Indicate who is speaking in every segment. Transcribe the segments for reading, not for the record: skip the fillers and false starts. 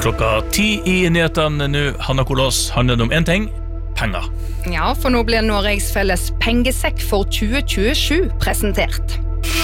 Speaker 1: klokka 10 I nyhetene nå. Hanna Kolås, handler det om en ting, penger.
Speaker 2: Ja, for nå blir Norges felles pengesekk for 2027 presentert.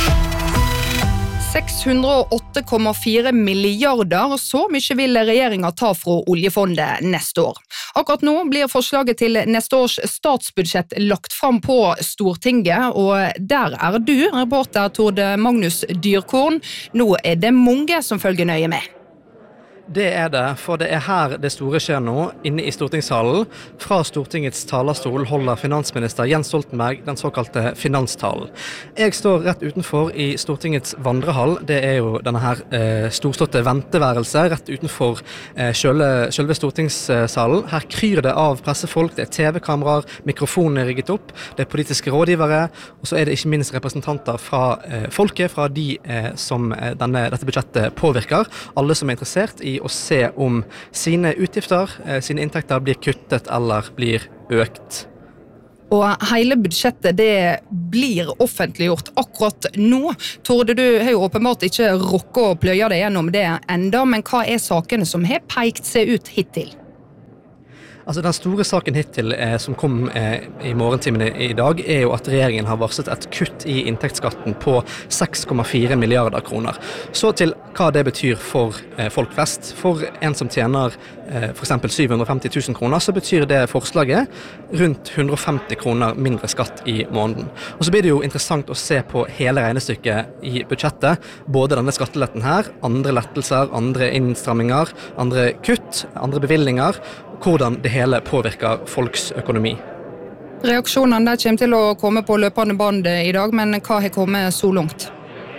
Speaker 2: 608,4 milliarder, så mye vil regjeringen ta fra oljefondet neste år. Akkurat nå blir forslaget til neste års statsbudsjett lagt fram på Stortinget, og der du, reporter Tord Magnus Dyrkorn. Nå det mange som følger nøye med.
Speaker 3: Det det, for det her det store skjer nå, inne I stortingssalen. Fra Stortingets talerstol holder finansminister Jens Stoltenberg den såkalte finanstalen. Jeg står rett utenfor I Stortingets vandrehall. Det jo denne her storståtte venteværelse rett utenfor selve stortingssalen. Her kryr det av pressefolk, det TV-kameraer, mikrofoner rigget opp, det politiske rådgivere, og så det ikke minst representanter fra folket, fra de som dette budsjettet påvirker. Alle som interessert I å se om sine utgifter, sine inntekter blir kuttet eller blir økt.
Speaker 2: Og hele budsjettet det blir offentliggjort akkurat nå. Torde, du har jo åpenbart ikke rukket å pløye deg gjennom det enda, men hva sakene som har pekt seg ut hittil?
Speaker 3: Altså den store saken hittil som kom I morgentimene I dag jo at regjeringen har varslet et kutt I inntektsskatten på 6,4 milliarder kroner. Så til hva det betyr for folk flest. For en som tjener for eksempel 750 000 kroner, så betyr det forslaget rundt 150 kroner mindre skatt I måneden. Og så blir det jo interessant å se på hele regnestykket I budsjettet, både denne skatteletten her, andre lettelser, andre innstramminger, andre kutt, andre bevilgninger, hvordan det hele påvirker folks økonomi.
Speaker 2: Reaksjonene der kommer til å komme på løpende band I dag, men hva har kommet så langt?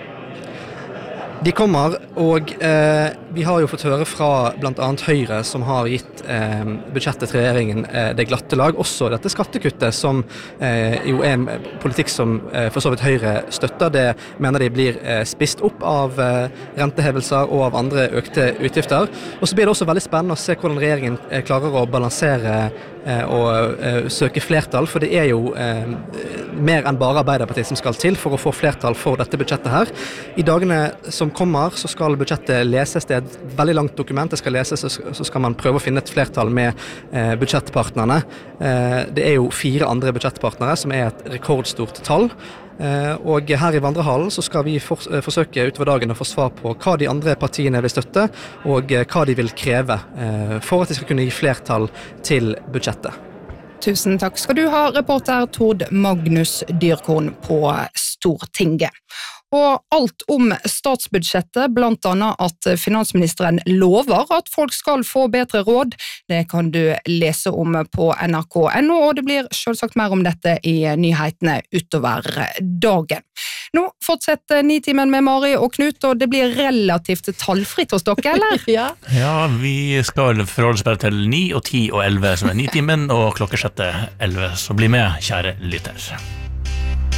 Speaker 3: De kommer, og vi har jo fått høre fra blant annet Høyre, som har gitt budsjettet til regjeringen det glatte lag, også dette skattekuttet, som jo en politikk som for så vidt Høyre støtter. Det mener de blir spist opp av rentehevelser og av andre økte utgifter. Og så blir det også veldig spennende å se hvordan regjeringen klarer å balansere og søke flertall, for det jo mer enn bare Arbeiderpartiet som skal til for å få flertall for dette budsjettet her. I dagene som kommer, så skal budsjettet leses. Det et veldig langt dokument. Det skal leses, så skal man prøve å finne et flertall med budsjettpartnerne. Det jo 4 andre budsjettpartnere, som et rekordstort tall. Og her I vandrehallen så skal vi forsøke utover dagen å få svar på hva de andre partiene vil støtte, og hva de vil kreve for at de skal kunne gi flertall til budsjettet.
Speaker 2: Tusen takk skal du ha, reporter Tord Magnus Dyrkorn på Stortinget. Og alt om statsbudsjettet, blant annet at finansministeren lover at folk skal få bedre råd, det kan du lese om på NRK.no, og det blir selvsagt mer om dette I nyhetene utover dagen. Nå fortsetter Nitimen med Mari og Knut, og det blir relativt tallfritt hos dere, eller?
Speaker 1: Ja, vi skal forholde oss bare til 9, og 10 og 11 som Nitimen, og klokkesettet 11, så bli med, kjære lytter.